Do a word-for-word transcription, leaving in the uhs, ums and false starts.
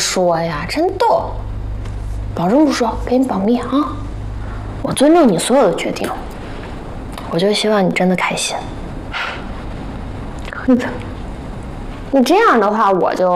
说呀，真逗。保证不说，给你保密啊！我尊重你所有的决定，我就希望你真的开心。你这样的话，我就